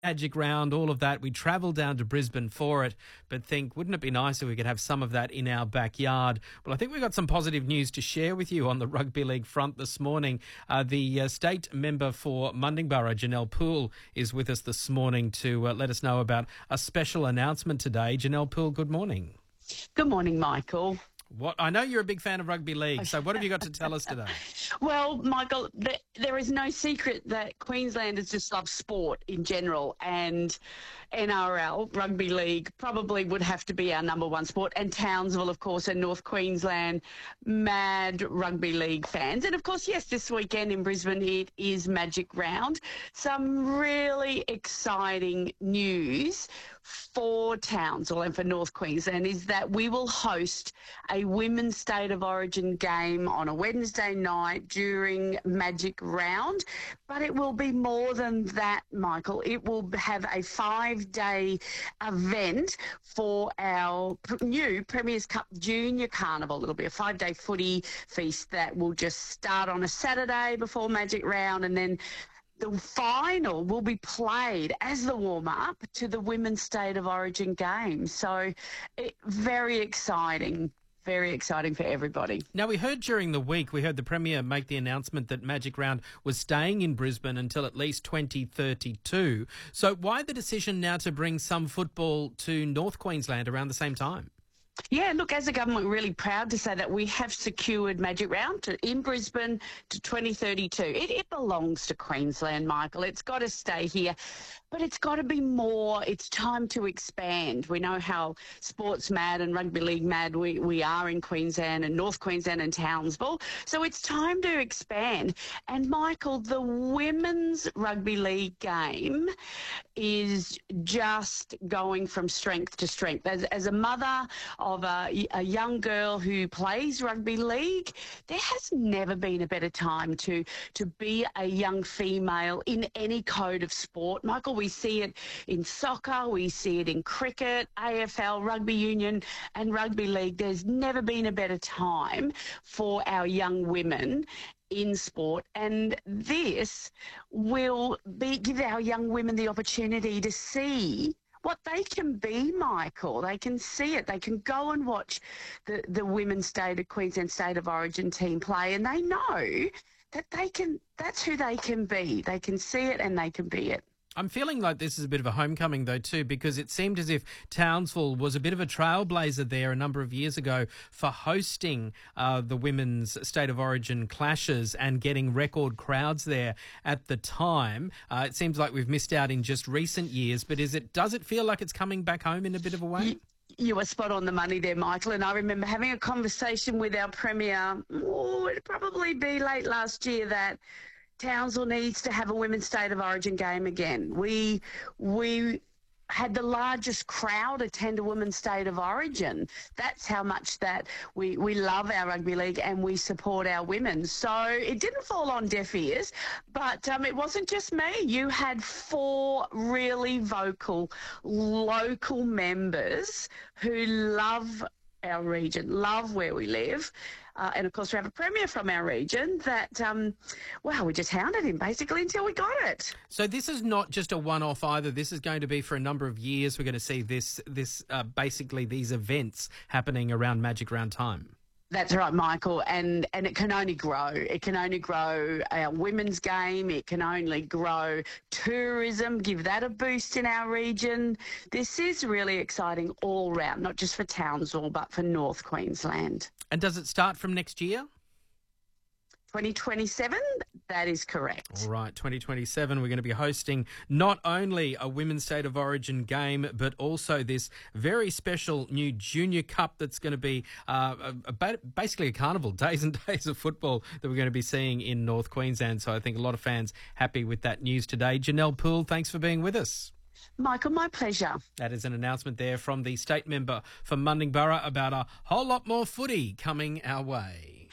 Magic Round, all of that. We travel down to Brisbane for it, but think, wouldn't it be nice if we could have some of that in our backyard? Well, I think we've got some positive news to share with you on the rugby league front this morning. The state member for Mundingburra, Janelle Poole, is with us this morning to let us know about a special announcement today. Janelle Poole, good morning. Good morning, Michael. I know you're a big fan of rugby league, so what have you got to tell us today? Well, Michael, there is no secret that Queenslanders just love sport in general, and NRL, rugby league, probably would have to be our number one sport, and Townsville, of course, and North Queensland, mad rugby league fans. And, of course, yes, this weekend in Brisbane it is Magic Round. Some really exciting news for Townsville and for North Queensland is that we will host a Women's State of Origin game on a Wednesday night during Magic Round. But it will be more than that, Michael. It will have a 5-day event for our new Premier's Cup Junior Carnival. It'll be a 5-day footy feast that will just start on a Saturday before Magic Round, and then the final will be played as the warm-up to the Women's State of Origin game. So very exciting. Very exciting for everybody. Now, we heard during the week, the Premier make the announcement that Magic Round was staying in Brisbane until at least 2032. So why the decision now to bring some football to North Queensland around the same time? Yeah, look, as a government, we're really proud to say that we have secured Magic Round in Brisbane to 2032. It belongs to Queensland, Michael. It's got to stay here, but it's got to be more. It's time to expand. We know how sports mad and rugby league mad we are in Queensland and North Queensland and Townsville. So it's time to expand. And, Michael, the women's rugby league game is just going from strength to strength. As a mother of a young girl who plays rugby league, there has never been a better time to be a young female in any code of sport. Michael, we see it in soccer, we see it in cricket, AFL, rugby union and rugby league. There's never been a better time for our young women in sport, and this will give our young women the opportunity to see what they can be, Michael. They can see it. They can go and watch the Women's Queensland State of Origin team play, and they know that that's who they can be. They can see it and they can be it. I'm feeling like this is a bit of a homecoming, though, too, because it seemed as if Townsville was a bit of a trailblazer there a number of years ago for hosting the Women's State of Origin clashes and getting record crowds there at the time. It seems like we've missed out in just recent years, but does it feel like it's coming back home in a bit of a way? You were spot on the money there, Michael, and I remember having a conversation with our Premier, it'd probably be late last year, that Townsville needs to have a Women's State of Origin game again. We had the largest crowd attend a Women's State of Origin. That's how much that we love our rugby league and we support our women. So it didn't fall on deaf ears, but it wasn't just me. You had 4 really vocal local members who love our region, love where we live. And, of course, we have a Premier from our region that, we just hounded him basically until we got it. So this is not just a one-off either. This is going to be for a number of years. We're going to see basically these events happening around Magic Round time. That's right, Michael, and it can only grow. It can only grow our women's game. It can only grow tourism, give that a boost in our region. This is really exciting all round, not just for Townsville, but for North Queensland. And does it start from next year? 2027, that is correct. All right, 2027, we're going to be hosting not only a Women's State of Origin game, but also this very special new Junior Cup that's going to be basically a carnival, days and days of football that we're going to be seeing in North Queensland. So I think a lot of fans happy with that news today. Janelle Poole, thanks for being with us. Michael, my pleasure. That is an announcement there from the state member for Mundingburra about a whole lot more footy coming our way.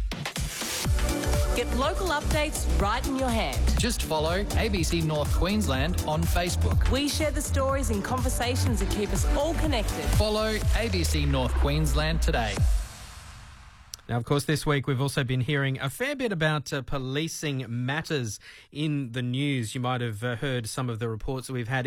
Get local updates right in your hand. Just follow ABC North Queensland on Facebook. We share the stories and conversations that keep us all connected. Follow ABC North Queensland today. Now, of course, this week we've also been hearing a fair bit about policing matters in the news. You might have heard some of the reports that we've had